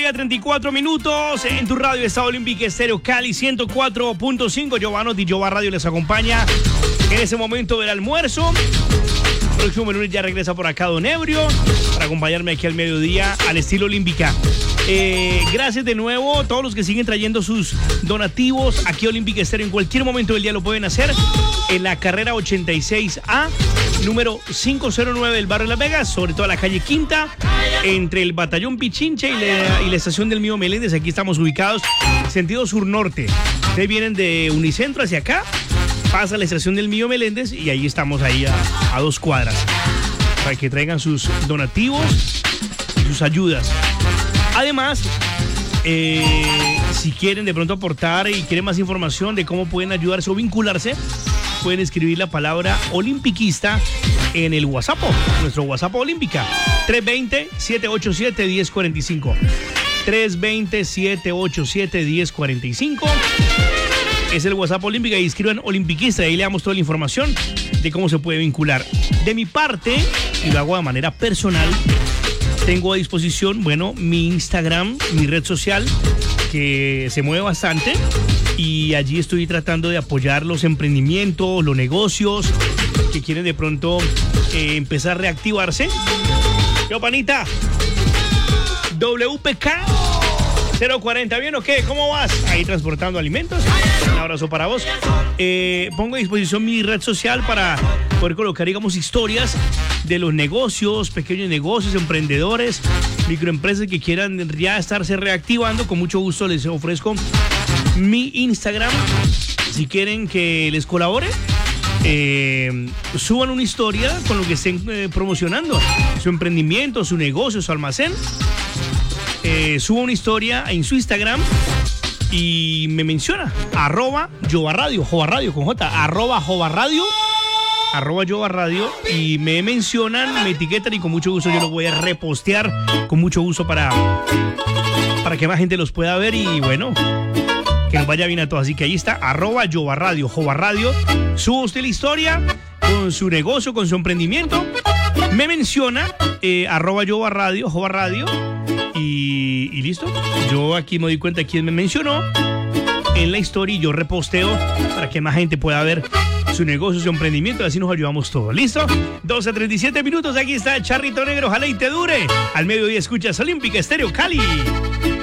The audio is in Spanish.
34 minutos en tu radio Estado Olímpica Estéreo Cali 104.5. Giovanni Di Giova Radio les acompaña en ese momento del almuerzo. Próximo lunes ya regresa por acá Don Ebrio para acompañarme aquí al mediodía al estilo Olímpica. Gracias de nuevo a todos los que siguen trayendo sus donativos aquí a Olímpica Estéreo. En cualquier momento del día lo pueden hacer en la carrera 86A, número 509 del barrio Las Vegas, sobre todo la calle Quinta, entre el Batallón Pichincha y la estación del Mío Meléndez. Aquí estamos ubicados, sentido sur-norte. Ustedes vienen de Unicentro hacia acá, pasa la estación del Mío Meléndez y ahí estamos ahí a 2 cuadras para que traigan sus donativos y sus ayudas. Además, si quieren de pronto aportar y quieren más información de cómo pueden ayudarse o vincularse, pueden escribir la palabra olimpiquista en el WhatsApp, nuestro WhatsApp Olímpica, 320-787-1045. 320-787-1045. Es el WhatsApp Olímpica y escriban olimpiquista. Ahí le damos toda la información de cómo se puede vincular. De mi parte, y lo hago de manera personal, tengo a disposición, mi Instagram, mi red social, que se mueve bastante. Y allí estoy tratando de apoyar los emprendimientos, los negocios que quieren de pronto empezar a reactivarse. Yo, panita, WPK 040, ¿bien o qué? ¿Cómo vas? Ahí transportando alimentos. Un abrazo para vos. Pongo a disposición mi red social para poder colocar, digamos, historias de los negocios, pequeños negocios, emprendedores, microempresas que quieran ya estarse reactivando. Con mucho gusto les ofrezco mi Instagram. Si quieren que les colabore, suban una historia con lo que estén promocionando, su emprendimiento, su negocio, su almacén. Suba una historia en su Instagram y me menciona @Jovarradio, Jovarradio con J, @Jovarradio, @Jovarradio, y me mencionan, me etiquetan y con mucho gusto yo lo voy a repostear con mucho gusto para que más gente los pueda ver y que nos vaya bien a todos. Así que ahí está, @Jovarradio, Jovarradio. Suba usted la historia con su negocio, con su emprendimiento, me menciona, @Jovarradio, Jovarradio. Y listo. Yo aquí me doy cuenta de quién me mencionó en la historia y yo reposteo para que más gente pueda ver su negocio, su emprendimiento, y así nos ayudamos todos. ¿Listo? 12:37 minutos. Aquí está el Charrito Negro. Ojalá y te dure. Al mediodía escuchas Olímpica Estéreo Cali.